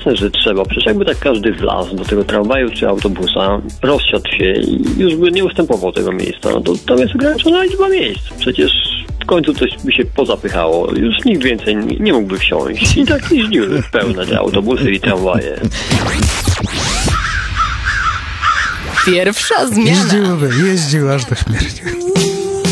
jasne, że trzeba. Przecież jakby tak każdy wlazł do tego tramwaju czy autobusa, rozsiadł się i już by nie ustępował tego miejsca, no to tam jest ograniczona liczba miejsc. Przecież w końcu coś by się pozapychało. Już nikt więcej nie mógłby wsiąść. I tak jeździły pełne te autobusy i tramwaje. Pierwsza zmiana. Jeździł aż do śmierci.